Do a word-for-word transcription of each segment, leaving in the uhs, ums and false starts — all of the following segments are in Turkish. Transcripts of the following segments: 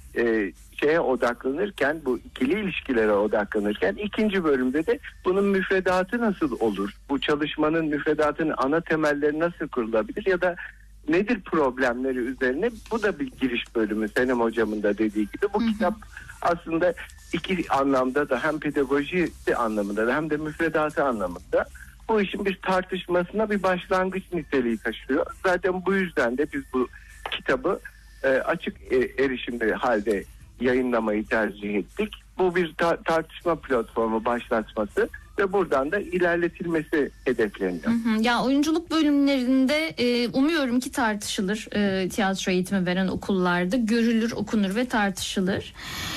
e, şeye odaklanırken, bu ikili ilişkilere odaklanırken, ikinci bölümde de bunun müfredatı nasıl olur? Bu çalışmanın müfredatının ana temelleri nasıl kurulabilir ya da nedir problemleri üzerine, bu da bir giriş bölümü Senem hocamın da dediği gibi. Bu hı hı. kitap aslında iki anlamda da, hem pedagoji anlamında da hem de müfredatı anlamında bu işin bir tartışmasına bir başlangıç niteliği taşıyor. Zaten bu yüzden de biz bu kitabı e, açık e, erişimli halde yayınlamayı tercih ettik. Bu bir ta- tartışma platformu başlatması ve buradan da ilerletilmesi hedefleniyor. Hı hı. Ya oyunculuk bölümlerinde e, umuyorum ki tartışılır. E, tiyatro eğitimi veren okullarda görülür, okunur ve tartışılır.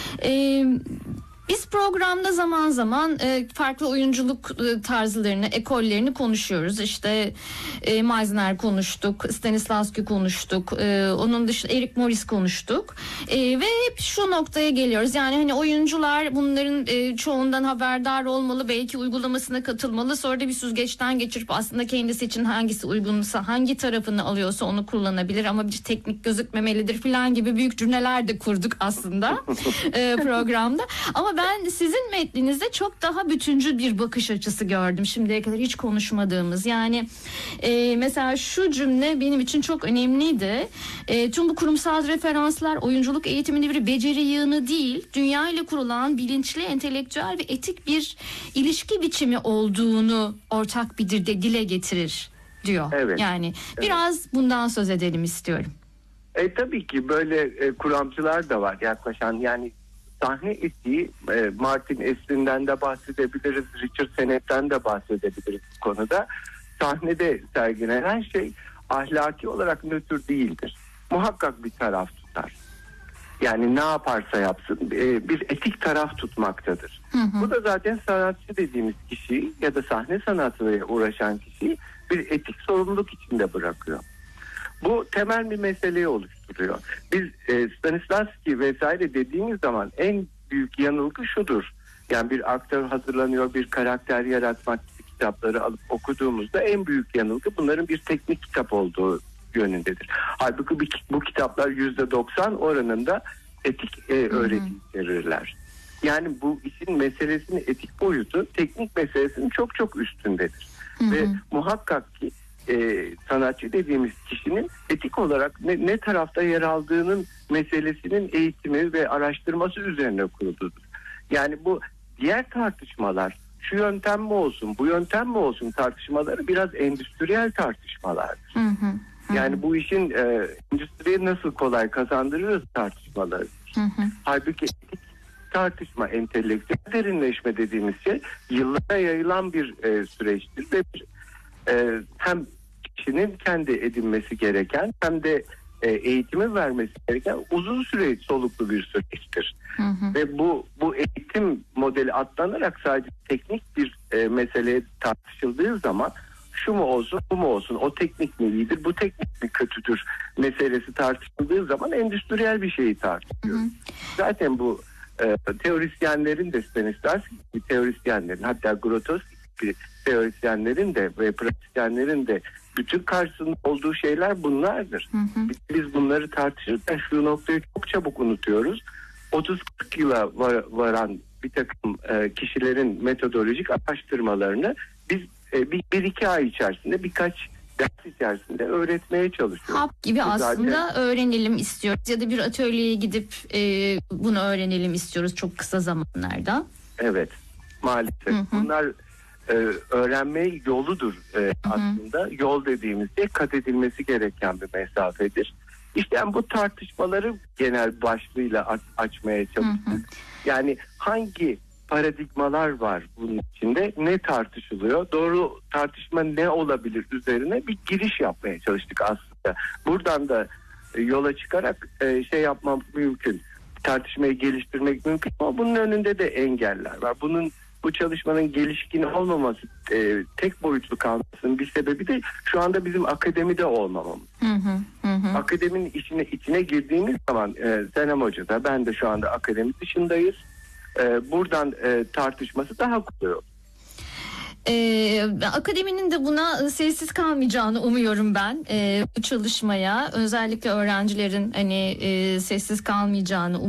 E, Biz programda zaman zaman e, farklı oyunculuk e, tarzlarını, ekollerini konuşuyoruz. İşte e, Meisner konuştuk, Stanislavski konuştuk, e, onun dışında Eric Morris konuştuk. E, ve hep şu noktaya geliyoruz. Yani hani oyuncular bunların e, çoğundan haberdar olmalı, belki uygulamasına katılmalı. Sonra da bir süzgeçten geçirip aslında kendisi için hangisi uygunsa, hangi tarafını alıyorsa onu kullanabilir. Ama bir teknik gözükmemelidir falan gibi büyük cümleler de kurduk aslında e, programda. Ama ben Ben sizin metninizde çok daha bütüncül bir bakış açısı gördüm. Şimdiye kadar hiç konuşmadığımız. Yani e, mesela şu cümle benim için çok önemliydi. E, tüm bu kurumsal referanslar oyunculuk eğitiminde bir beceri yığını değil, dünya ile kurulan bilinçli, entelektüel ve etik bir ilişki biçimi olduğunu ortak bir dilde dile getirir diyor. Evet. Yani evet. Biraz bundan söz edelim istiyorum. E, tabii ki böyle e, kuramcılar da var yaklaşan, yani sahne etiği, Martin Eslin'den de bahsedebiliriz, Richard Sennett'ten de bahsedebiliriz bu konuda. Sahnede sergilenen şey ahlaki olarak nötr değildir. Muhakkak bir taraf tutar. Yani ne yaparsa yapsın bir etik taraf tutmaktadır. Hı hı. Bu da zaten sanatçı dediğimiz kişi ya da sahne sanatıyla uğraşan kişiyi bir etik sorumluluk içinde bırakıyor. Bu temel bir meseleyi oluşturuyor. Biz e, Stanislavski vesaire dediğimiz zaman en büyük yanılgı şudur. Yani bir aktör hazırlanıyor, bir karakter yaratmak gibi kitapları alıp okuduğumuzda en büyük yanılgı bunların bir teknik kitap olduğu yönündedir. Halbuki bu kitaplar yüzde doksan oranında etik e, öğreti içerirler. Yani bu işin meselesinin etik boyutu teknik meselesinin çok çok üstündedir. Hı hı. Ve muhakkak ki E, sanatçı dediğimiz kişinin etik olarak ne, ne tarafta yer aldığının meselesinin eğitimi ve araştırması üzerine kuruludur. Yani bu diğer tartışmalar, şu yöntem mi olsun, bu yöntem mi olsun tartışmaları biraz endüstriyel tartışmalardır. Hı hı, hı. Yani bu işin e, endüstriye nasıl kolay kazandırırız tartışmaları. Hı hı. Halbuki etik tartışma, entelektüel derinleşme dediğimiz şey yıllara yayılan bir e, süreçtir ve bir Ee, hem kişinin kendi edinmesi gereken hem de e, eğitimi vermesi gereken uzun süre soluklu bir süreçtir. Hı hı. Ve bu bu eğitim modeli atlanarak sadece teknik bir e, mesele tartışıldığı zaman şu mu olsun bu mu olsun, o teknik mi iyidir bu teknik mi kötüdür meselesi tartışıldığı zaman endüstriyel bir şeyi tartışıyoruz. Hı hı. Zaten bu e, teorisyenlerin de Stanislavski gibi teorisyenlerin, hatta Grotowski gibi teorisyenlerin de ve pratisyenlerin de bütün karşısında olduğu şeyler bunlardır. Hı hı. Biz bunları tartışırken şu noktayı çok çabuk unutuyoruz. otuz kırk yıla varan bir takım e, kişilerin metodolojik araştırmalarını biz e, bir, bir iki ay içerisinde, birkaç ders içerisinde öğretmeye çalışıyoruz. Hap gibi Zaten aslında öğrenelim istiyoruz ya da bir atölyeye gidip e, bunu öğrenelim istiyoruz çok kısa zamanlarda. Evet, maalesef. Hı hı. Bunlar Ee, öğrenme yoludur e, aslında. Hı hı. Yol dediğimiz şey kat edilmesi gereken bir mesafedir. İşte yani bu tartışmaları genel başlığıyla aç, açmaya çalıştık. Hı hı. Yani hangi paradigmalar var bunun içinde, ne tartışılıyor, doğru tartışma ne olabilir üzerine bir giriş yapmaya çalıştık aslında. Buradan da e, yola çıkarak e, şey yapmak mümkün, tartışmayı geliştirmek mümkün ama bunun önünde de engeller var. Bunun Bu çalışmanın gelişkin olmaması, e, tek boyutlu kalmasının bir sebebi de şu anda bizim akademide olmamamız. Hı hı, hı. Akademinin içine içine girdiğimiz zaman e, Senem Hoca da ben de şu anda akademi dışındayız. E, buradan e, tartışması daha kolay olur. Ee, akademinin de buna sessiz kalmayacağını umuyorum ben e, bu çalışmaya, özellikle öğrencilerin hani e, sessiz kalmayacağını umuyorum.